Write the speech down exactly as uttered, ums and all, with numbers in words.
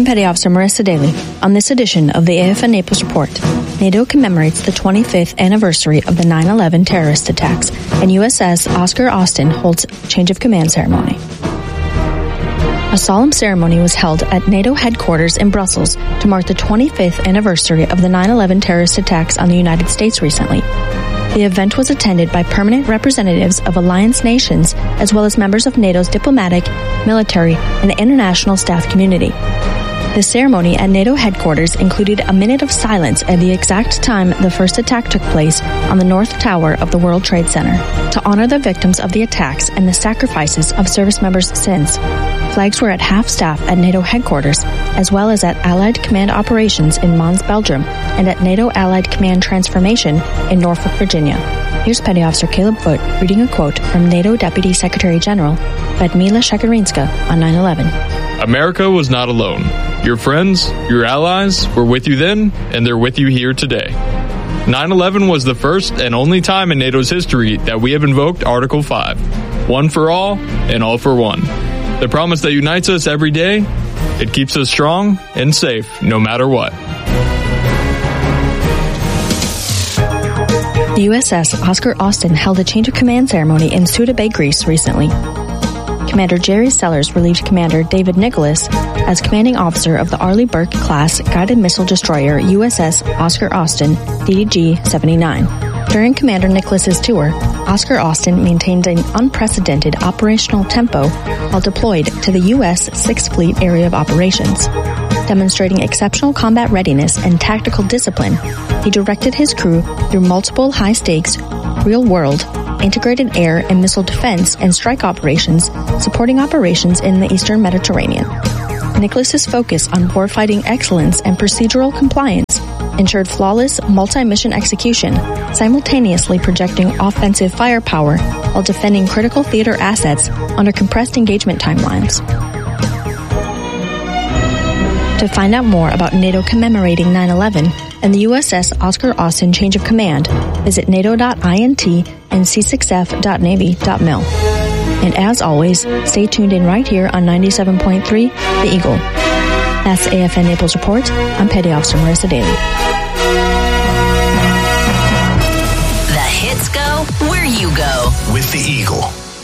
I'm Petty Officer Marissa Daly. On this edition of the A F N Naples Report, NATO commemorates the twenty-fifth anniversary of the nine eleven terrorist attacks, and U S S Oscar Austin holds change of command ceremony. A solemn ceremony was held at NATO headquarters in Brussels to mark the twenty-fifth anniversary of the nine eleven terrorist attacks on the United States recently. The event was attended by permanent representatives of alliance nations, as well as members of NATO's diplomatic, military, and international staff community. The ceremony at NATO headquarters included a minute of silence at the exact time the first attack took place on the North Tower of the World Trade Center, to honor the victims of the attacks and the sacrifices of service members since. Flags were at half-staff at NATO headquarters, as well as at Allied Command Operations in Mons, Belgium, and at NATO Allied Command Transformation in Norfolk, Virginia. Here's Petty Officer Caleb Foote reading a quote from NATO Deputy Secretary General Lyudmila Shchegorinska on nine eleven. America was not alone. Your friends, your allies were with you then, and they're with you here today. nine eleven was the first and only time in NATO's history that we have invoked Article five. One for all, and all for one. The promise that unites us every day, it keeps us strong and safe no matter what. The U S S Oscar Austin held a change of command ceremony in Suda Bay, Greece recently. Commander Jerry Sellers relieved Commander David Nicholas as commanding officer of the Arleigh Burke-class guided missile destroyer U S S Oscar Austin D D G seventy-nine. During Commander Nicholas's tour, Oscar Austin maintained an unprecedented operational tempo while deployed to the U S sixth Fleet Area of Operations. Demonstrating exceptional combat readiness and tactical discipline, he directed his crew through multiple high-stakes, real-world, integrated air and missile defense and strike operations, supporting operations in the Eastern Mediterranean. Nicholas's focus on warfighting excellence and procedural compliance ensured flawless multi-mission execution, simultaneously projecting offensive firepower while defending critical theater assets under compressed engagement timelines. To find out more about NATO commemorating nine eleven and the U S S Oscar Austin change of command, visit nato dot int and c six f dot navy dot mil. And as always, stay tuned in right here on ninety-seven point three The Eagle. That's A F N Naples Report. I'm Petty Officer Marissa Daly. The hits go where you go. With The Eagle.